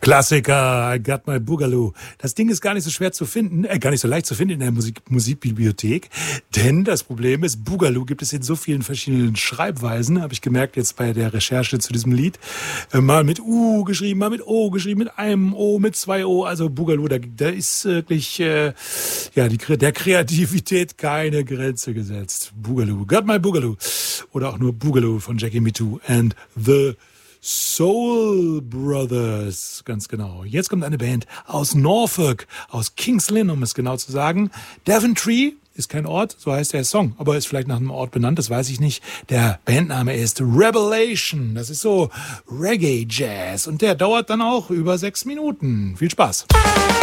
Klassiker, I Got My Boogaloo. Das Ding ist gar nicht so schwer zu finden, gar nicht so leicht zu finden in der Musikbibliothek, denn das Problem ist, Boogaloo gibt es in so vielen verschiedenen Schreibweisen, habe ich gemerkt jetzt bei der Recherche zu diesem Lied. Mal mit U geschrieben, mal mit O geschrieben, mit einem O, mit zwei O, also Boogaloo, da ist wirklich der Kreativität keine Grenze gesetzt. Boogaloo, Got My Boogaloo. Oder auch nur Boogaloo von Jackie Mittoo and the Soul Brothers, ganz genau. Jetzt kommt eine Band aus Norfolk, aus Kings Lynn, um es genau zu sagen. Daventry ist kein Ort, so heißt der Song, aber ist vielleicht nach einem Ort benannt, das weiß ich nicht. Der Bandname ist Revelation, das ist so Reggae Jazz und der dauert dann auch über 6 Minuten. Viel Spaß.